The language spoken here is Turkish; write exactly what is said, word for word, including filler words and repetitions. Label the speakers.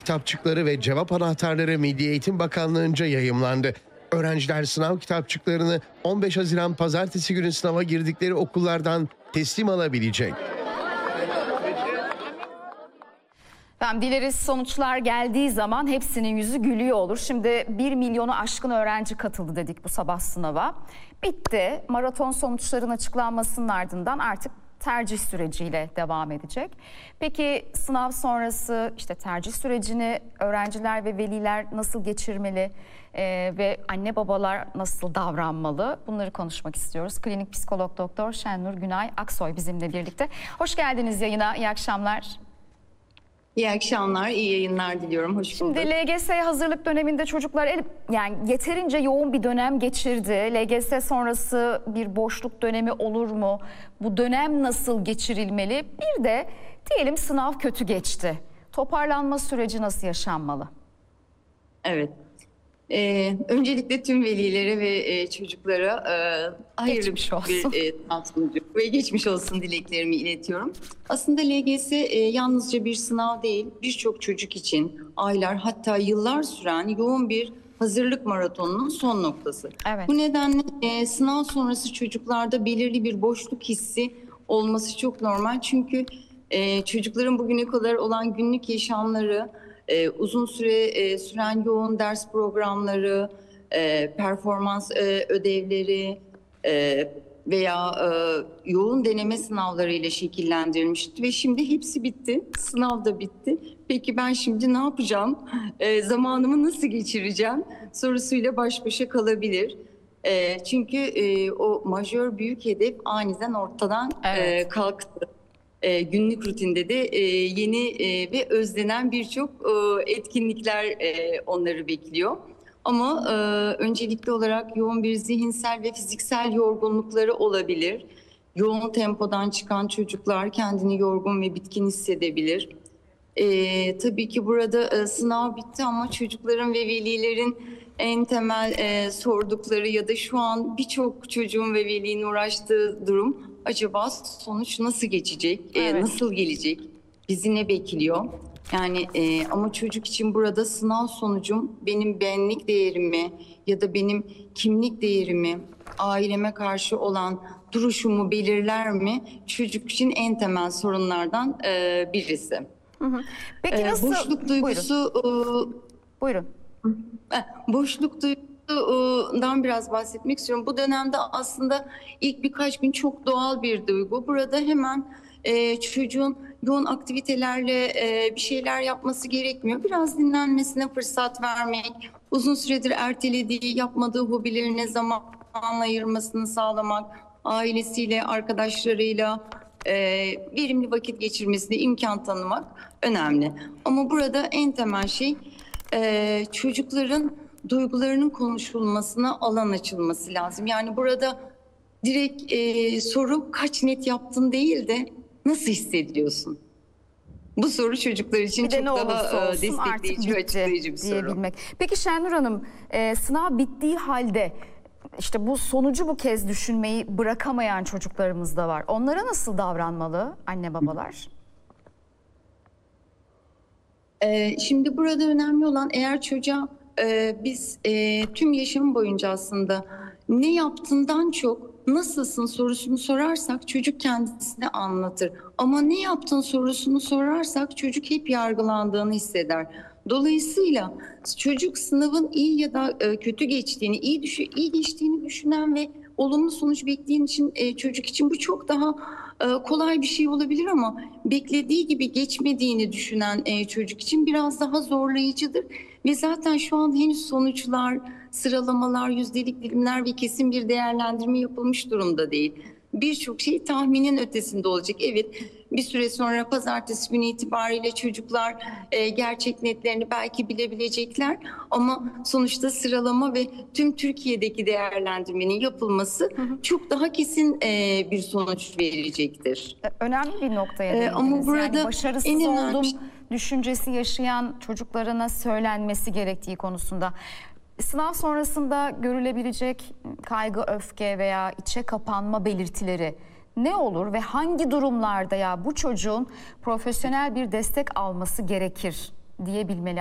Speaker 1: Kitapçıkları ve cevap anahtarları Milli Eğitim Bakanlığı'nca yayımlandı. Öğrenciler sınav kitapçıklarını on beş Haziran Pazartesi günü sınava girdikleri okullardan teslim alabilecek.
Speaker 2: Tamam, dileriz sonuçlar geldiği zaman hepsinin yüzü gülüyor olur. Şimdi bir milyonu aşkın öğrenci katıldı dedik bu sabah sınava. Bitti. Maraton sonuçların açıklanmasının ardından artık tercih süreciyle devam edecek. Peki sınav sonrası işte tercih sürecini öğrenciler ve veliler nasıl geçirmeli ee, ve anne babalar nasıl davranmalı? Bunları konuşmak istiyoruz. Klinik psikolog doktor Şenur Günay Aksoy bizimle birlikte. Hoş geldiniz yayına. İyi akşamlar.
Speaker 3: İyi akşamlar, iyi yayınlar diliyorum. Hoş bulduk.
Speaker 2: Şimdi L G S'ye hazırlık döneminde çocuklar el, yani yeterince yoğun bir dönem geçirdi. L G S sonrası bir boşluk dönemi olur mu? Bu dönem nasıl geçirilmeli? Bir de diyelim sınav kötü geçti. Toparlanma süreci nasıl yaşanmalı?
Speaker 3: Evet. Ee, öncelikle tüm velilere ve e, çocuklara e, hayırlı
Speaker 2: Geçmiş olsun.
Speaker 3: bir sınav sonucu ve geçmiş olsun dileklerimi iletiyorum. Aslında L G S e, yalnızca bir sınav değil, birçok çocuk için aylar hatta yıllar süren yoğun bir hazırlık maratonunun son noktası.
Speaker 2: Evet.
Speaker 3: Bu nedenle e, sınav sonrası çocuklarda belirli bir boşluk hissi olması çok normal. Çünkü e, çocukların bugüne kadar olan günlük yaşamları, Ee, uzun süre e, süren yoğun ders programları, e, performans e, ödevleri e, veya e, yoğun deneme sınavları ile şekillendirilmişti ve şimdi hepsi bitti. Sınav da bitti. Peki ben şimdi ne yapacağım? E, zamanımı nasıl geçireceğim? Sorusuyla baş başa kalabilir. E, çünkü e, o majör büyük hedef aniden ortadan
Speaker 2: Evet.
Speaker 3: e, kalktı. E, günlük rutinde de e, yeni e, ve özlenen birçok e, etkinlikler e, onları bekliyor. Ama e, öncelikli olarak yoğun bir zihinsel ve fiziksel yorgunlukları olabilir. Yoğun tempodan çıkan çocuklar kendini yorgun ve bitkin hissedebilir. E, tabii ki burada e, sınav bitti ama çocukların ve velilerin en temel e, sordukları ya da şu an birçok çocuğun ve velinin uğraştığı durum, acaba sonuç nasıl geçecek,
Speaker 2: Evet.
Speaker 3: e, nasıl gelecek, bizi ne bekliyor? Yani e, ama çocuk için burada sınav sonucum benim benlik değerimi ya da benim kimlik değerimi, aileme karşı olan duruşumu belirler mi? Çocuk için en temel sorunlardan e, birisi.
Speaker 2: Hı hı. Peki nasıl?
Speaker 3: E, boşluk duygusu...
Speaker 2: Buyurun.
Speaker 3: E,
Speaker 2: Buyurun.
Speaker 3: Boşluk duygusundan biraz bahsetmek istiyorum. Bu dönemde aslında ilk birkaç gün çok doğal bir duygu. Burada hemen e, çocuğun yoğun aktivitelerle e, bir şeyler yapması gerekmiyor. Biraz dinlenmesine fırsat vermek, uzun süredir ertelediği, yapmadığı hobilerine zaman ayırmasını sağlamak, ailesiyle, arkadaşlarıyla e, verimli vakit geçirmesine imkan tanımak önemli. Ama burada en temel şey Ee, çocukların duygularının konuşulmasına alan açılması lazım. Yani burada direkt e, soru kaç net yaptın değil de nasıl hissediyorsun? Bu soru çocuklar için
Speaker 2: Bir de
Speaker 3: çok
Speaker 2: ne
Speaker 3: daha
Speaker 2: olursa
Speaker 3: e,
Speaker 2: olsun
Speaker 3: destekleyici ve
Speaker 2: artık bitti
Speaker 3: açıklayıcı bir soru.
Speaker 2: diyebilmek. Peki Şenur Hanım, e, sınav bittiği halde işte bu sonucu bu kez düşünmeyi bırakamayan çocuklarımız da var. Onlara nasıl davranmalı anne babalar?
Speaker 3: Ee, şimdi burada önemli olan, eğer çocuğa e, biz e, tüm yaşam boyunca aslında ne yaptığından çok nasılsın sorusunu sorarsak çocuk kendisini anlatır. Ama ne yaptın sorusunu sorarsak çocuk hep yargılandığını hisseder. Dolayısıyla çocuk sınavın iyi ya da e, kötü geçtiğini, iyi, düşü, iyi geçtiğini düşünen ve olumlu sonuç bekleyen için e, çocuk için bu çok daha e, kolay bir şey olabilir, ama beklediği gibi geçmediğini düşünen e, çocuk için biraz daha zorlayıcıdır. Ve zaten şu an henüz sonuçlar, sıralamalar, yüzdelik dilimler ve kesin bir değerlendirme yapılmış durumda değil. Birçok şey tahminin ötesinde olacak. Evet, bir süre sonra pazartesi günü itibariyle çocuklar e, gerçek netlerini belki bilebilecekler. Ama sonuçta sıralama ve tüm Türkiye'deki değerlendirmenin yapılması hı hı. çok daha kesin e, bir sonuç verecektir.
Speaker 2: Önemli bir noktaya değindiniz.
Speaker 3: Ee, ama burada
Speaker 2: yani başarısız
Speaker 3: en
Speaker 2: oldum
Speaker 3: önemli...
Speaker 2: düşüncesi yaşayan çocuklarına söylenmesi gerektiği konusunda. Sınav sonrasında görülebilecek kaygı, öfke veya içe kapanma belirtileri ne olur ve hangi durumlarda ya bu çocuğun profesyonel bir destek alması gerekir diyebilmeli